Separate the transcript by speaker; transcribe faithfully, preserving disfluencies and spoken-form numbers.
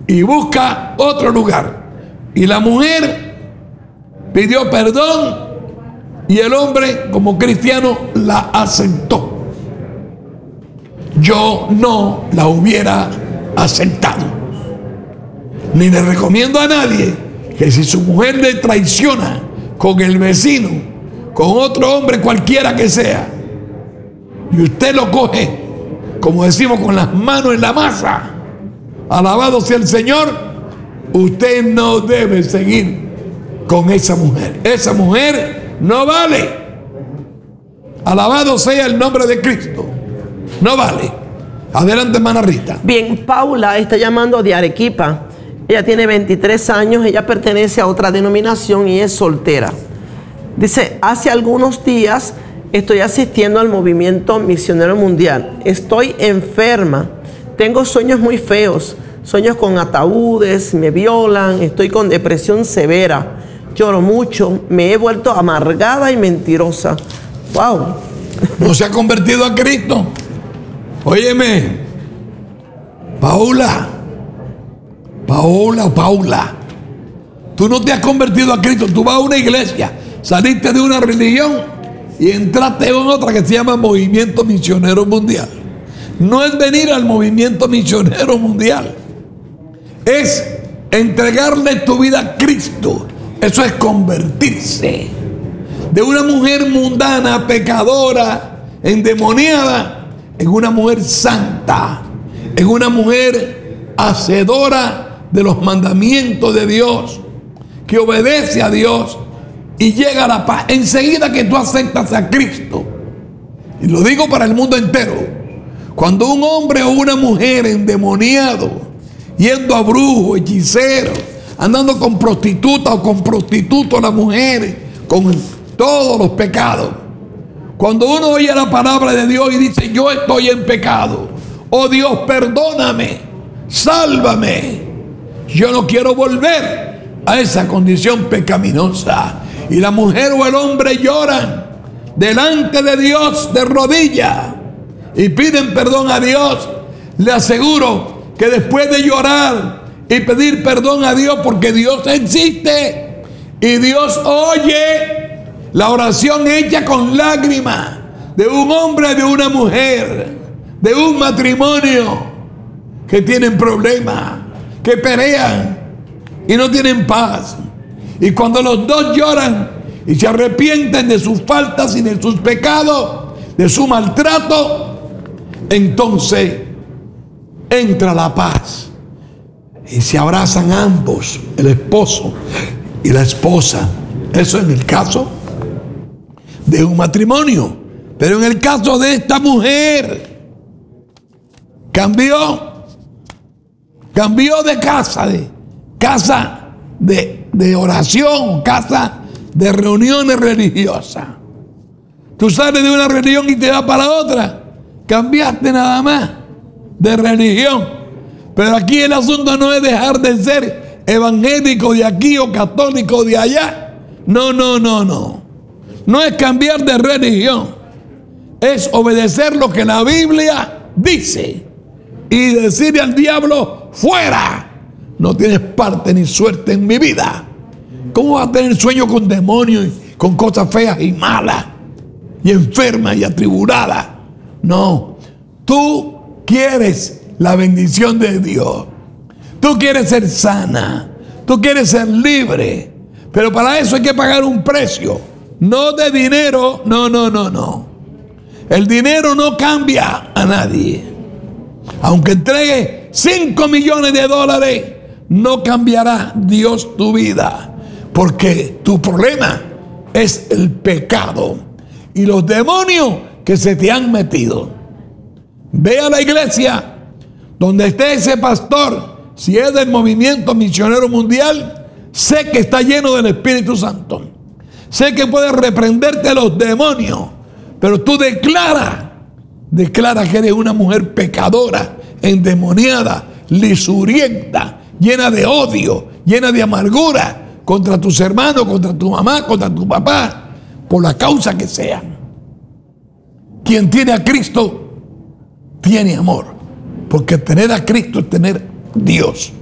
Speaker 1: y busca otro lugar. Y la mujer pidió perdón y el hombre, como cristiano, la aceptó. Yo no la hubiera aceptado. Ni le recomiendo a nadie que si su mujer le traiciona con el vecino, con otro hombre cualquiera que sea, y usted lo coge, como decimos, con las manos en la masa, alabado sea el Señor, usted no debe seguir con esa mujer. Esa mujer no vale. Alabado sea el nombre de Cristo. No vale. Adelante, hermana Rita.
Speaker 2: Bien, Paula está llamando de Arequipa. Ella tiene veintitrés años, ella pertenece a otra denominación y es soltera. Dice, hace algunos días estoy asistiendo al movimiento misionero mundial. Estoy enferma, tengo sueños muy feos, sueños con ataúdes, me violan, estoy con depresión severa, lloro mucho, me he vuelto amargada y mentirosa. Wow.
Speaker 1: ¿No se ha convertido a Cristo? Óyeme, Paula, Paula, Paula, tú no te has convertido a Cristo. Tú vas a una iglesia, saliste de una religión y entraste en otra que se llama Movimiento Misionero Mundial. No es venir al Movimiento Misionero Mundial, es entregarle tu vida a Cristo. Eso es convertirse de una mujer mundana, pecadora, endemoniada, en una mujer santa, en una mujer hacedora de los mandamientos de Dios, que obedece a Dios y llega a la paz. Enseguida que tú aceptas a Cristo, y lo digo para el mundo entero, cuando un hombre o una mujer endemoniado, yendo a brujo, hechicero, andando con prostituta o con prostituto la mujer, con todos los pecados, cuando uno oye la palabra de Dios y dice, yo estoy en pecado, oh Dios, perdóname, sálvame, yo no quiero volver a esa condición pecaminosa. Y la mujer o el hombre lloran delante de Dios de rodillas y piden perdón a Dios. Le aseguro que después de llorar y pedir perdón a Dios, porque Dios existe y Dios oye la oración hecha con lágrimas de un hombre, de una mujer, de un matrimonio que tienen problemas, que pelean y no tienen paz. Y cuando los dos lloran y se arrepienten de sus faltas y de sus pecados, de su maltrato, entonces entra la paz y se abrazan ambos, el esposo y la esposa. Eso en el caso de un matrimonio. Pero en el caso de esta mujer, cambió, cambió de casa, de casa de, de oración, casa de reuniones religiosas. Tú sales de una religión y te vas para otra. Cambiaste nada más de religión. Pero aquí el asunto no es dejar de ser evangélico de aquí o católico de allá. No, no, no, no. No es cambiar de religión. Es obedecer lo que la Biblia dice y decirle al diablo, fuera. No tienes parte ni suerte en mi vida. ¿Cómo vas a tener sueño con demonios y con cosas feas y malas y enfermas y atribuladas? No, tú quieres la bendición de Dios. Tú quieres ser sana. Tú quieres ser libre. Pero para eso hay que pagar un precio. No de dinero, no, no, no, no. El dinero no cambia a nadie. Aunque entregue cinco millones de dólares, no cambiará Dios tu vida, porque tu problema es el pecado y los demonios que se te han metido. Ve a la iglesia donde esté ese pastor, si es del Movimiento Misionero Mundial, sé que está lleno del Espíritu Santo, sé que puede reprenderte los demonios, pero tú declara, declara que eres una mujer pecadora, endemoniada, lisurienta, llena de odio, llena de amargura contra tus hermanos, contra tu mamá, contra tu papá, por la causa que sea. Quien tiene a Cristo tiene amor, porque tener a Cristo es tener Dios.